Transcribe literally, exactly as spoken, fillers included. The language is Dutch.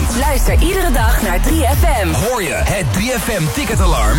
Nederland. Luister iedere dag naar drie F M. Hoor je het drie F M ticketalarm?